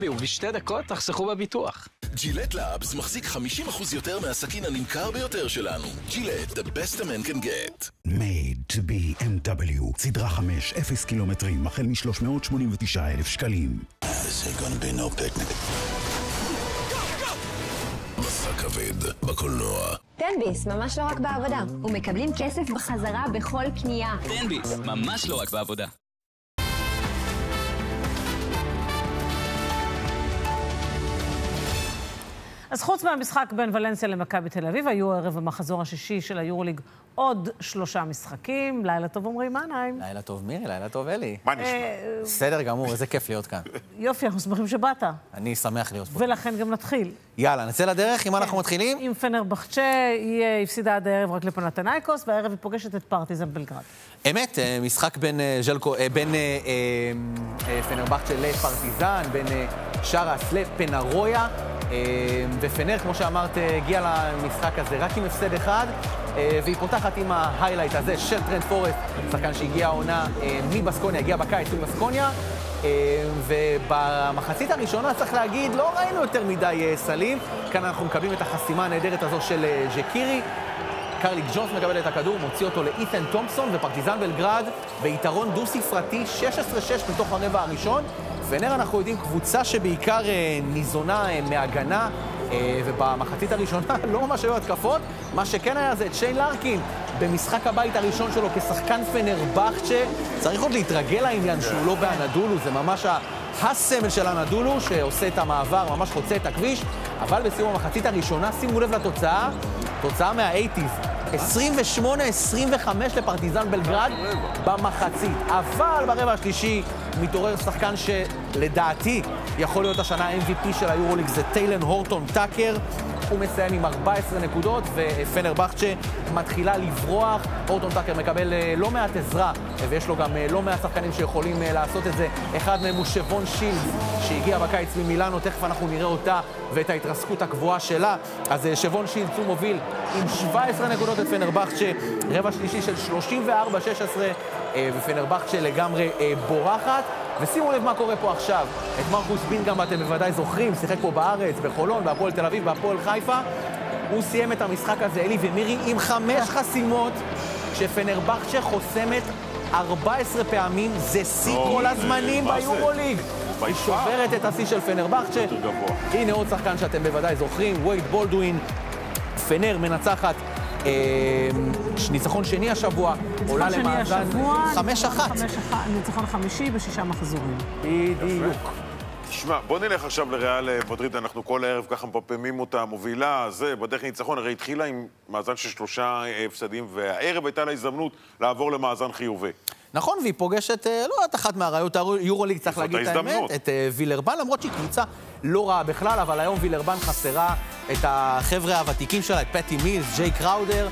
ובשתי דקות תחסכו בביטוח. ג'ילט לאבס מחזיק 50% יותר מהסכין הנמכר ביותר שלנו. ג'ילט, the best a man can get. Made to be BMW. סדרה 5, 0 קילומטרים, החל מ-389,000 שקלים. This ain't gonna be no picnic. מסע כבד בקולנוע. תן ביס, ממש לא רק בעבודה. ומקבלים כסף בחזרה בכל קנייה. תן ביס, ממש לא רק בעבודה. אז חוץ מהמשחק בין ולנסיה למכבי תל אביב, היו ערב המחזור השישי של היורוליג עוד 3 משחקים. לילה טוב עמרי מנהיים. לילה טוב מירי, לילה טוב אלי. מה נשמע? בסדר גמור, איזה כיף להיות כאן. יופי, אנחנו שמחים שבאת. אני שמח להיות פה. ולכן גם נתחיל. יאללה, נצא לדרך, עם מה אנחנו מתחילים? עם פנרבחצ'ה, היא הפסידה עד הערב רק לפנתנייקוס, והערב היא פוגשת את פרטיזן בלגרד. אמת, משחק בין פנרבחצ'ה לפרטיזן, בין שרס לפנרויה, ופנר, כמו שאמרת, הגיע למשחק הזה רק עם הפסד אחד, והיא פותחת עם ההיילייט הזה של טרנט פורסט, שחקן שהגיע העונה מבסקוניה, הגיע בקיץ מבסקוניה, ובמחצית הראשונה, צריך להגיד, לא ראינו יותר מדי סלים. כאן אנחנו מקבלים את החסימה הנהדרת הזו של ז'קירי. קרליק ג'ונס מקבל את הכדור, מוציא אותו לאית'ן תומפסון, ופרטיזן בלגרד ביתרון דו-ספרתי 16-6 מתוך הרבע הראשון. פנר, אנחנו יודעים, קבוצה שבעיקר ניזונה מהגנה, ובמחצית הראשונה לא ממש היו התקפות. מה שכן היה זה את שיין לארקין במשחק הבית הראשון שלו כשחקן פנרבחצ'ה. צריך עוד להתרגל לעניין שהוא לא באנדולו, זה ממש הסמל של אנדולו שעושה את המעבר, ממש חוצה את הכביש. אבל בסיום המחצית הראשונה, שימו לב לתוצאה, תוצאה מה-80s, 28-25 לפרטיזן בלגרד במחצית. אבל ברבע השלישי מתעורר שחקן שלדעתי יכול להיות השנה MVP של היורוליג, זה טיילן הורטון טאקר. הוא מסיים עם 14 נקודות, ופנרבחצ'ה מתחילה לברוח. הורטון טאקר מקבל לא מעט עזרה, ויש לו גם לא מעט שחקנים שיכולים לעשות את זה. אחד מהם הוא שבון שילס, שהגיע בקיץ ממילאנו, תכף אנחנו נראה אותה ואת ההתרסקות הקבועה שלה. אז שבון שילס הוא מוביל עם 17 נקודות את פנרבחצ'ה, רבע שלישי של 34-16, ופנרבחצ'ה לגמרי בורחת. ושימו לב מה קורה פה עכשיו. את מרקוס בינגהאם אתם בוודאי זוכרים, שיחק פה בארץ, בחולון, בהפועל תל אביב, בהפועל חיפה. הוא סיים את המשחק הזה, אלי ומירי, עם 5 חסימות, כשפנרבחצ'ה חוסמת 14 פעמים. זה שיא כל הזמנים ביורוליג. היא שוברת את השיא של פנרבחצ'ה. הנה עוד שחקן שאתם בוודאי זוכרים, וייד בולדווין. פנר מנצחת ניצחון שני השבוע, עולה למאזן 5-1. ניצחון חמישי ב6 מחזורים. בדיוק. תשמע, בוא נלך עכשיו לריאל מדריד, אנחנו כל הערב ככה מפמפמים אותה, מובילה, זה, בדרך ניצחון, הרי התחילה עם מאזן של 3 הפסדים, והערב הייתה לה הזדמנות לעבור למאזן חיובי. נכון, והיא פוגשת, לא את אחת מהראיות היורוליג, צריך להגיד את האמת, את וילרבן, למרות שהיא קבוצה לא רעה בכלל, אבל היום וילרבן חסרה את החבר'ה הוותיקים שלה, את פטי מילס, ג'יי קראודר,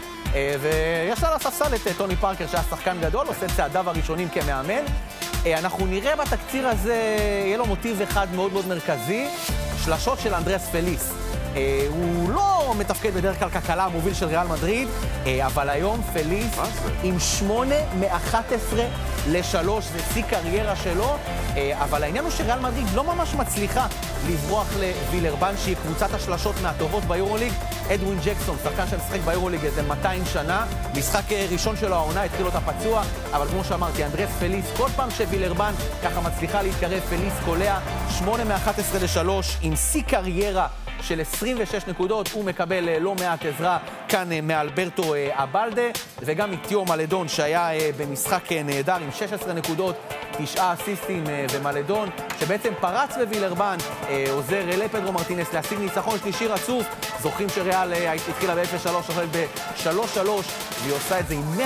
ויש לה לספסל את טוני פארקר, שהיה שחקן גדול, עושה את צעדיו הראשונים כמאמן. אנחנו נראה בתקציר הזה, יהיה לו מוטיב אחד מאוד מאוד מרכזי, שלשות של אנדרס פליס. הוא לא מתפקד בדרך כלל ככלה המוביל של ריאל מדריד, אבל היום פליס עם 8 מ-11 ל-3, זה שיא קריירה שלו, אבל העניין הוא שריאל מדריד לא ממש מצליחה לברוח לווילרבן, שהיא קבוצת השלשות מהטובות ביורוליג. אדווין ג'קסון, שחקן שמשחק ביורוליג איזה 200 שנה, משחק ראשון שלו העונה, התחיל אותה פצוע, אבל כמו שאמרתי, אנדרס פליס, כל פעם שווילרבן ככה מצליחה להתקרב, פליס קולע 8 מ-11 ל-3, עם שיא קריירה של 26 נקודות. הוא מקבל לא מעט עזרה כאן מאלברטו אבלדה, וגם מתיאו מלדון שהיה במשחק נהדר עם 16 נקודות, 9 אסיסטים, ומלדון שבעצם פרץ בווילרבן, עוזר לפדרו מרטינס להשיג ניצחון שלישי רצוף. זוכרים שריאל התחילה ב-0-3, עכשיו ב-3-3, והיא עושה את זה עם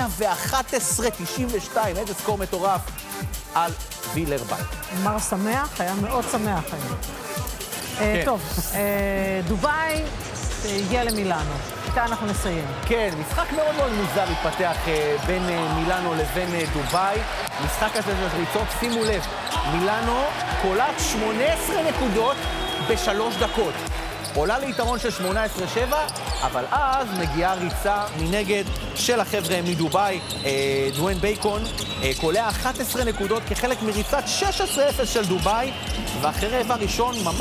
111-92, איזה סקור מטורף על וילרבן. מר שמח, היה מאוד שמח היום. טוב, דובאי הגיע למילאנו. איתה אנחנו נסיים. כן, משחק מאוד מאוד מוזר התפתח בין מילאנו לבין דובאי. משחק הזה של ריצות, שימו לב, מילאנו קולט 18 נקודות ב3 דקות. עולה ליתרון של 18-7, אבל אז מגיעה ריצה מנגד של החבר'ה מדובאי. דואן בייקון קולע 11 נקודות כחלק מריצת 16-0 של דובאי, ואחרי רבע ראשון ממש